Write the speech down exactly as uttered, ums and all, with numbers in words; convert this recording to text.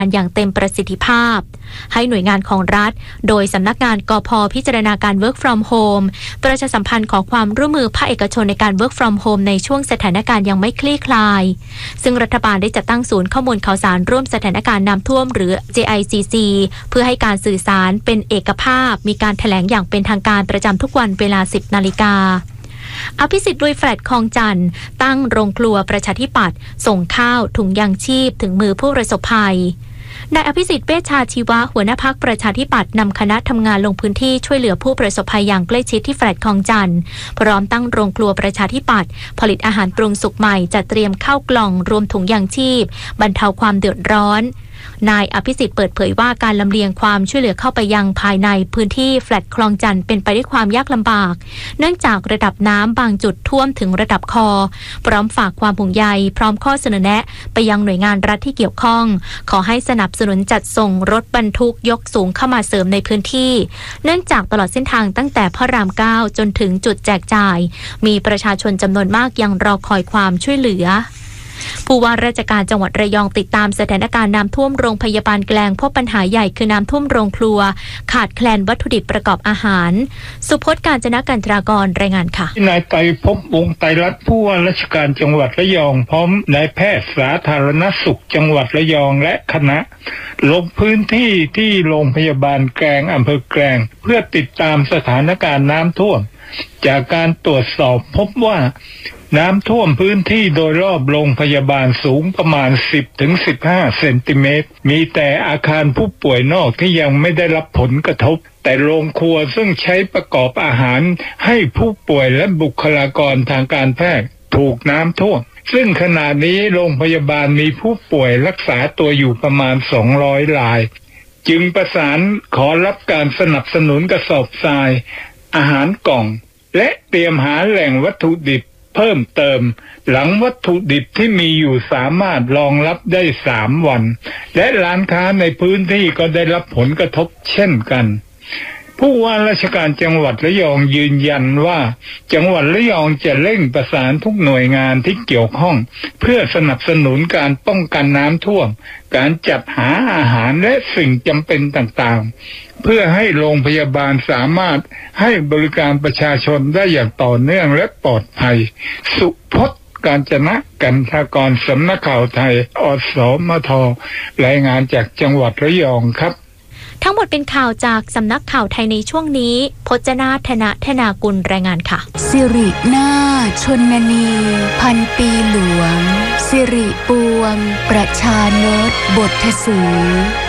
อย่างเต็มประสิทธิภาพให้หน่วยงานของรัฐโดยสำนักงานกพ.พิจารณาการ Work from Home ประชาสัมพันธ์ขอความร่วมมือภาคเอกชนในการ Work from Home ในช่วงสถานการณ์ยังไม่คลี่คลายซึ่งรัฐบาลได้จัดตั้งศูนย์ข้อมูลข่าวสารร่วมสถานการณ์น้ำท่วมหรือ เจ ไอ ซี ซี เพื่อให้การสื่อสารเป็นเอกภาพมีการแถลงอย่างเป็นทางการประจำทุกวันเวลา สิบนาฬิกาอภิสิทธิ์ลุยแฟลตคลองจันทร์ตั้งโรงครัวประชาธิปัตย์ส่งข้าวถุงยางชีพถึงมือผู้ประสบภัยนายอภิสิทธิ์เวชชาชีวะหัวหน้าพรรคประชาธิปัตย์นำคณะทำงานลงพื้นที่ช่วยเหลือผู้ประสบภัยอย่างใกล้ชิดที่แฟลตคลองจันทร์พร้อมตั้งโรงครัวประชาธิปัตย์ผลิตอาหารปรุงสุกใหม่จัดเตรียมข้าวกล่องรวมถุงยางชีพบรรเทาความเดือดร้อนนายอภิสิทธิ์เปิดเผยว่าการลำเลียงความช่วยเหลือเข้าไปยังภายในพื้นที่แฟลตคลองจันทร์เป็นไปด้วยความยากลำบากเนื่องจากระดับน้ำบางจุดท่วมถึงระดับคอพร้อมฝากความห่วงใยพร้อมข้อเสนอแนะไปยังหน่วยงานรัฐที่เกี่ยวข้องขอให้สนับสนุนจัดส่งรถบรรทุกยกสูงเข้ามาเสริมในพื้นที่เนื่องจากตลอดเส้นทางตั้งแต่พระรามเก้าจนถึงจุดแจกจ่ายมีประชาชนจำนวนมากยังรอคอยความช่วยเหลือผู้ว่าราชการจังหวัดระยองติดตามสถานการณ์น้ำท่วมโรงพยาบาลแกลงพบปัญหาใหญ่คือน้ำท่วมโรงครัวขาดแคลนวัตถุดิบประกอบอาหารสุพจน์กาญจนกันตรากรรายงานค่ะนายไตรภพวงศ์ไตรรัตน์ผู้ว่าราชการจังหวัดระยองพร้อมนายแพทย์สาธารณสุขจังหวัดระยองและคณะลงพื้นที่ที่โรงพยาบาลแกลงอำเภอแกลงเพื่อติดตามสถานการณ์น้ำท่วมจากการตรวจสอบพบว่าน้ำท่วมพื้นที่โดยรอบโรงพยาบาลสูงประมาณ สิบถึงสิบห้า เซนติเมตรมีแต่อาคารผู้ป่วยนอกที่ยังไม่ได้รับผลกระทบแต่โรงครัวซึ่งใช้ประกอบอาหารให้ผู้ป่วยและบุคลากรทางการแพทย์ถูกน้ำท่วมซึ่งขณะนี้โรงพยาบาลมีผู้ป่วยรักษาตัวอยู่ประมาณสองร้อยรายจึงประสานขอรับการสนับสนุนกระสอบทรายอาหารกล่องและเตรียมหาแหล่งวัตถุดิบเพิ่มเติมหลังวัตถุดิบที่มีอยู่สามารถรองรับได้สามวันและร้านค้าในพื้นที่ก็ได้รับผลกระทบเช่นกันผู้ว่าราชการจังหวัดระยองยืนยันว่าจังหวัดระยองจะเร่งประสานทุกหน่วยงานที่เกี่ยวข้องเพื่อสนับสนุนการป้องกันน้ำท่วมการจัดหาอาหารและสิ่งจำเป็นต่างๆเพื่อให้โรงพยาบาลสามารถให้บริการประชาชนได้อย่างต่อเนื่องและปลอดภัยสุพจน์กาญจนกันตรากรสำนักข่าวไทยอสมทรายงานจากจังหวัดระยองครับทั้งหมดเป็นข่าวจากสำนักข่าวไทยในช่วงนี้พจนาธนธนากุลรายงานค่ะสิรินาชนนีพันปีหลวงสิริปวงประชานตบทสี